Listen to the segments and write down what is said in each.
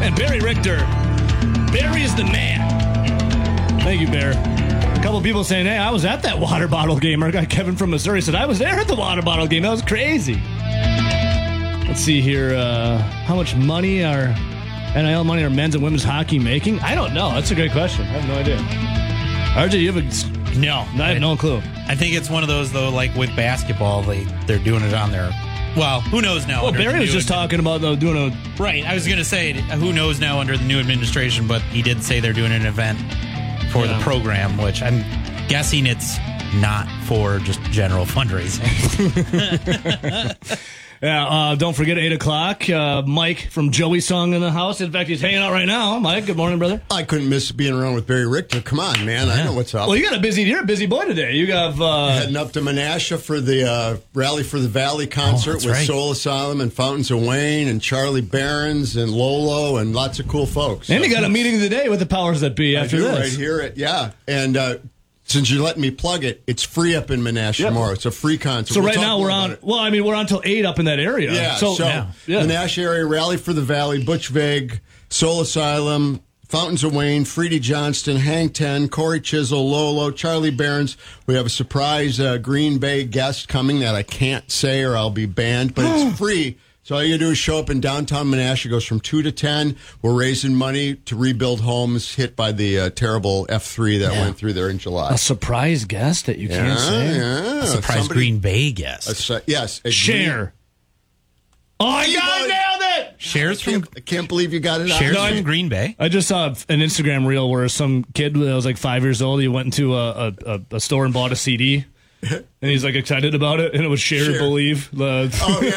Man, Barry Richter. Barry is the man. Thank you, Bear. A couple people saying, hey, I was at that water bottle game. Our guy Kevin from Missouri said, I was there at the water bottle game. That was crazy. Let's see here. How much money are NIL money are men's and women's hockey making? I don't know. That's a great question. I have no idea. RJ, you have a... No. I have no clue. I think it's one of those, though, like with basketball, they're doing it on their... Well, who knows now? Well, Barry was just talking about doing a... Right. I was going to say, who knows now under the new administration, but he did say they're doing an event for the program, which I'm guessing it's not for just general fundraising. Yeah, don't forget 8 o'clock. Mike from Joey Song in the house. In fact, he's hanging out right now. Mike, good morning, brother. I couldn't miss being around with Barry Richter. Come on, man. I know what's up. Well, you're a busy boy today. You got heading up to Menasha for the Rally for the Valley concert with Soul Asylum and Fountains of Wayne and Charlie Barons and Lolo and lots of cool folks. And you got a meeting of the day with the powers that be after this. Right here. And since you're letting me plug it, it's free up in Menasha tomorrow. It's a free concert. So right now we're on. Well, I mean, we're on till 8 up in that area. Yeah. So Menasha area, Rally for the Valley, Butch Vig, Soul Asylum, Fountains of Wayne, Freddie Johnston, Hank Ten, Corey Chisel, Lolo, Charlie Barons. We have a surprise Green Bay guest coming that I can't say or I'll be banned, but it's free. So all you gotta do is show up in downtown Menasha. It goes from 2 to 10. We're raising money to rebuild homes hit by the terrible F3 that went through there in July. A surprise guest that you can't say. Yeah. A surprise Green Bay guest. Yes. Cher. Oh, you nailed it! Shares from... I can't believe you got it out. Shares from Green Bay? I just saw an Instagram reel where some kid that was like 5 years old, he went into a store and bought a CD. And he's like excited about it, and it was Cher Believe. Yeah.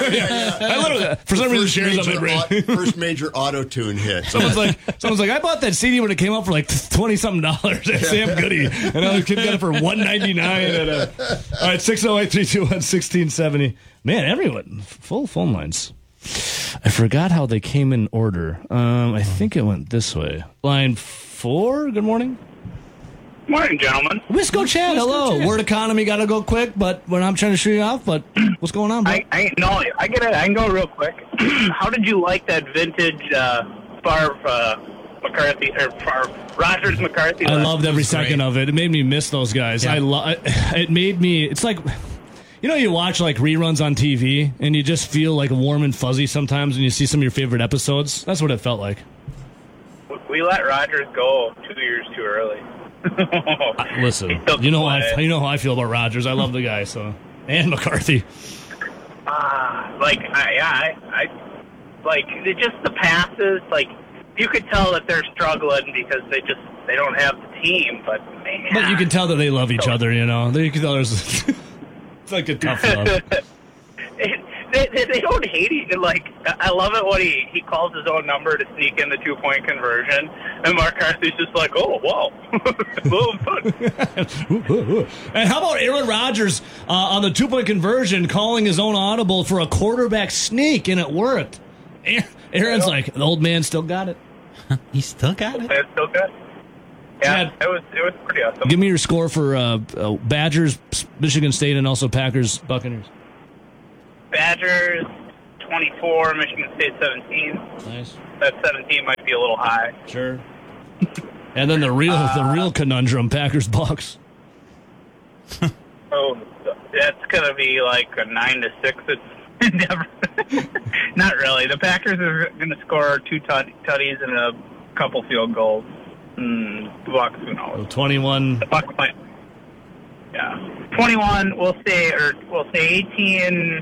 I literally, for some reason, Cher's on my brain. First major auto-tune hit. Someone's like, I bought that CD when it came out for like $20-something at Sam Goody, and the kid got it for $199 at all right, 608-321-1670. Man, everyone, full phone lines. I forgot how they came in order. I think it went this way. Line 4, good morning. Morning, gentlemen. Wisco Chad, hello. Word economy got to go quick, but when I'm trying to shoot you off, but what's going on, bro? I get it. I can go real quick. How did you like that vintage Favre McCarthy or Favre Rodgers McCarthy? I loved every second of it. It made me miss those guys. Yeah. It made me. It's like, you watch like reruns on TV, and you just feel like warm and fuzzy sometimes when you see some of your favorite episodes. That's what it felt like. We let Rodgers go 2 years too early. Listen, you know how I feel about Rodgers. I love the guy, and McCarthy. I like just the passes. Like you could tell that they're struggling because they don't have the team. But man, but you can tell that they love each other. You can tell there's it's like a tough love. They don't hate each other. Like, I love it when he calls his own number to sneak in the 2-point conversion, and McCarthy's just like, oh, wow. Well, fun. And how about Aaron Rodgers on the 2-point conversion calling his own audible for a quarterback sneak, and it worked. Aaron's like, the old man still got it. He still got it? It's still good. Yeah, it was pretty awesome. Give me your score for Badgers, Michigan State, and also Packers, Buccaneers. Badgers 24, Michigan State 17. Nice. That 17 might be a little high. Sure. And then the real conundrum, Packers Bucks. Oh, that's gonna be like a 9-6. It's never. Not really. The Packers are gonna score 2 tutties and a couple field goals. The Bucks, who knows? So 21. The Bucks might. Yeah. 21, we'll say 18,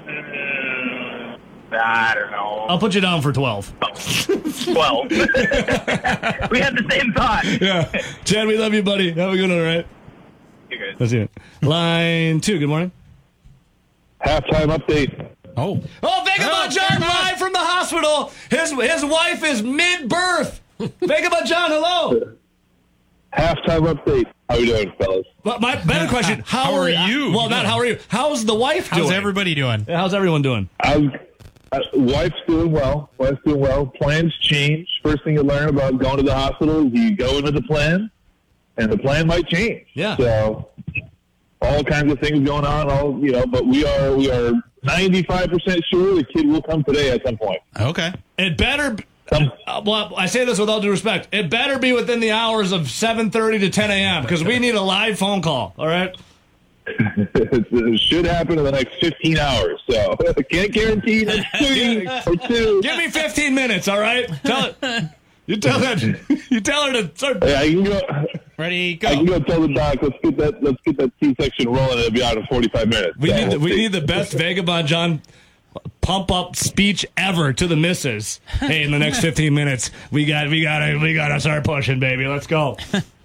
I don't know. I'll put you down for 12. 12. We had the same thought. Yeah. Chad, we love you, buddy. Have a good one, all right? You guys. That's it. Line 2, good morning. Halftime update. Oh, Vagabond John live from the hospital. His wife is mid-birth. Vagabond John, hello. Halftime update. How you doing, fellas? But my better question: How are you? Well, not how are you? How's the wife doing? How's everybody doing? Yeah, how's everyone doing? Wife's doing well. Plans change. First thing you learn about going to the hospital is you go into the plan, and the plan might change. Yeah. So all kinds of things going on. But we are 95% sure the kid will come today at some point. Okay. It better. Well, I say this with all due respect. It better be within the hours of 7:30 to 10 a.m. because we need a live phone call. All right. It should happen in the next 15 hours. So I can't guarantee next week or two. Give me 15 minutes. All right. You tell her to start. Yeah, I can go. Ready, go. I can go tell the doc. Let's get that C-section rolling. It'll be out in 45 minutes. We need the best Vagabond John pump up speech ever to the missus. Hey, in the next 15 minutes, we gotta start pushing, baby. Let's go.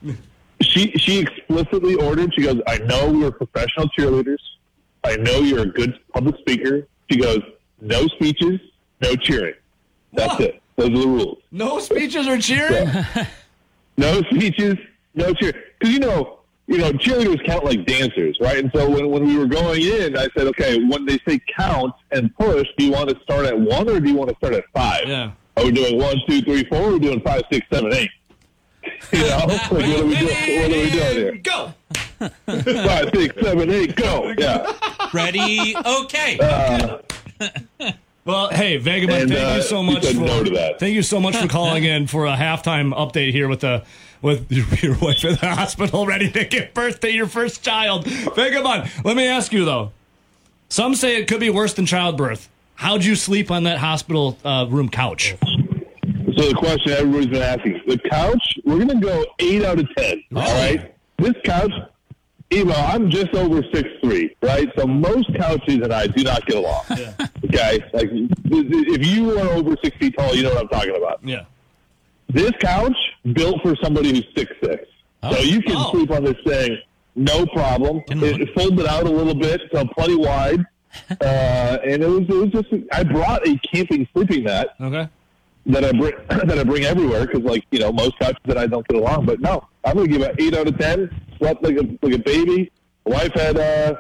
She explicitly ordered. She goes, I know we're professional cheerleaders. I know you're a good public speaker. She goes, no speeches, no cheering. That's it. Those are the rules. No speeches or cheering? No speeches, no cheering. Because cheerleaders count like dancers, right? And so when we were going in, I said, okay, when they say count and push, do you want to start at 1 or do you want to start at 5? Yeah. Are we doing 1, 2, 3, 4? Or are we doing 5, 6, 7, 8? Like, what are we doing here? Go. 5, 6, 7, 8, go. Yeah. Ready, okay. Well, hey, Vagabond, thank you so much thank you so much for calling in for a halftime update here with your wife in the hospital ready to give birth to your first child. Vagabond, let me ask you though. Some say it could be worse than childbirth. How'd you sleep on that hospital room couch? So the question everybody's been asking, the couch, we're going to go 8 out of 10. All right? This couch, I'm just over 6'3", right? So most couches and I do not get along. Yeah. Okay? Like, if you are over 6 feet tall, you know what I'm talking about. Yeah. This couch, built for somebody who's 6'6". So you can sleep on this thing, no problem. It folded out a little bit, so plenty wide. And it was just, I brought a camping sleeping mat. Okay. That I bring everywhere because, most couches that I don't get along. But no, I'm going to give it 8 out of 10. Slept like a baby. My wife had,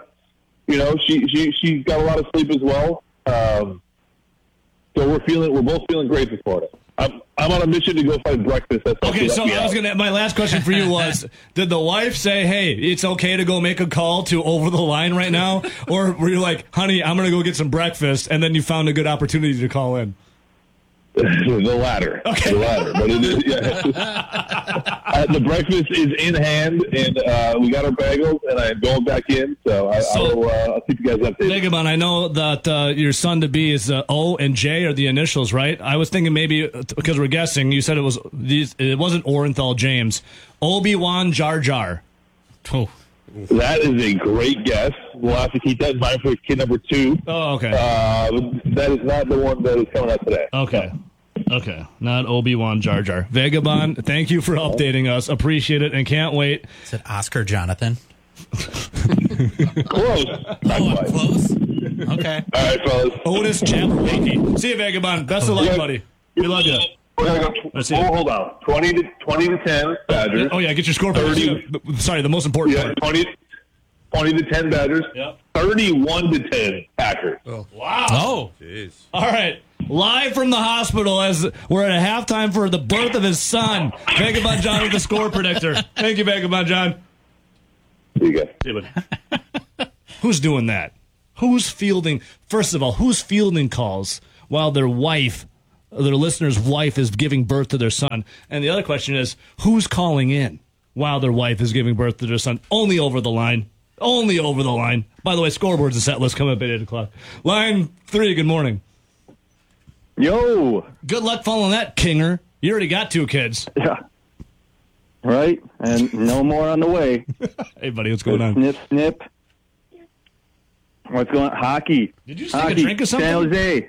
she got a lot of sleep as well. So we're both feeling great this morning. I'm on a mission to go find breakfast. Okay, so my last question for you was, did the wife say, hey, it's okay to go make a call to Over the Line right now? Or were you like, honey, I'm going to go get some breakfast, and then you found a good opportunity to call in? The latter. Okay. The latter. But it is, yeah. The breakfast is in hand, and we got our bagels, and I'm going back in, so I'll keep you guys updated. Vagabond, I know that your son-to-be is O and J are the initials, right? I was thinking maybe, because we're guessing, you said it wasn't Orenthal James. Obi-Wan Jar Jar. Oh. That is a great guess. We'll have to keep that in mind for kid number 2. Oh, okay. That is not the one that is coming out today. Okay. Okay. Not Obi-Wan Jar Jar. Vagabond, thank you for updating us. Appreciate it and can't wait. Is it Oscar Jonathan? Close. Not close? Okay. All right, fellas. Otis Jabberwocky. See you, Vagabond. Best of luck, buddy. We love you. Hold on. 20 to 10 Badgers. Oh, yeah. Get your score. 30. Sorry, the most important part. 20 to 10 Badgers. Yep. 31 to 10 Packers. Oh. Wow. Oh. Jeez. All right. Live from the hospital as we're at a halftime for the birth of his son. Vagabond John with the score predictor. Thank you, Vagabond John. There you go. See you, buddy. Who's doing that? Who's fielding? First of all, who's fielding calls while their listener's wife is giving birth to their son? And the other question is, who's calling in while their wife is giving birth to their son? Only Over the Line. Only Over the Line. By the way, scoreboards and set list coming up at 8 o'clock. Line 3, good morning. Yo. Good luck following that, Kinger. You already got 2 kids. Yeah. Right? And no more on the way. Hey, buddy, what's going on? Snip, snip. What's going on? Hockey. Did you just take a drink of something? San Jose.